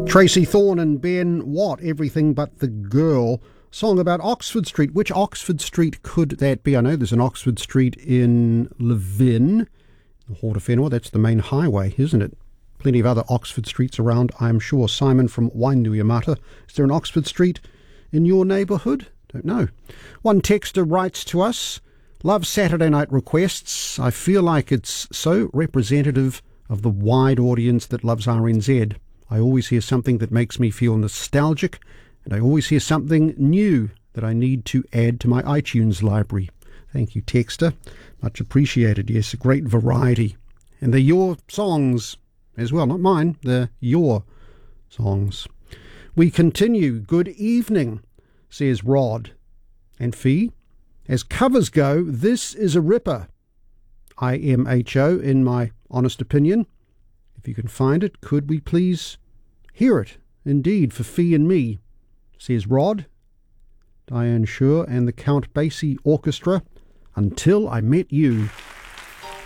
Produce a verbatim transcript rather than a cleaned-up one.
Tracy Thorn and Ben Watt, Everything But the Girl. Song about Oxford Street. Which Oxford Street could that be? I know there's an Oxford Street in Levin, Hortofenor. That's the main highway, isn't it? Plenty of other Oxford Streets around, I'm sure. Simon from Wainuiamata. Is there an Oxford Street in your neighbourhood? Don't know. One texter writes to us, love Saturday night requests. I feel like it's so representative of the wide audience that loves R N Z. I always hear something that makes me feel nostalgic, and I always hear something new that I need to add to my iTunes library. Thank you, texter. Much appreciated. Yes, a great variety. And they're your songs as well, not mine. They're your songs. We continue. Good evening, says Rod. And Fee, as covers go, this is a ripper. I M H O, in my honest opinion. If you can find it, could we please hear it? Indeed, for Fee and me, says Rod, Diane Shure and the Count Basie Orchestra, Until I Met You.